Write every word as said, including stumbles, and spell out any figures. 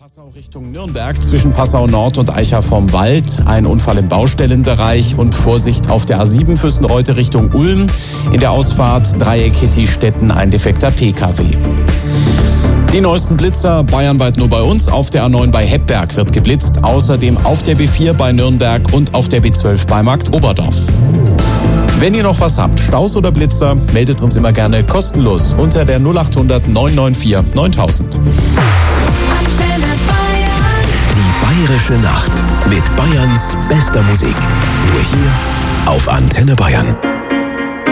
Passau Richtung Nürnberg zwischen Passau Nord und Eicher vorm Wald. Ein Unfall im Baustellenbereich und Vorsicht auf der A sieben Fürstenreute Richtung Ulm. In der Ausfahrt Dreieck Hittistetten ein defekter P K W. Die neuesten Blitzer bayernweit nur bei uns. Auf der A neun bei Heppberg wird geblitzt. Außerdem auf der B vier bei Nürnberg und auf der B zwölf bei Markt Oberdorf. Wenn ihr noch was habt, Staus oder Blitzer, meldet uns immer gerne kostenlos unter der null acht hundert neun neun vier neuntausend. Die Bayerische Nacht mit Bayerns bester Musik. Nur hier auf Antenne Bayern.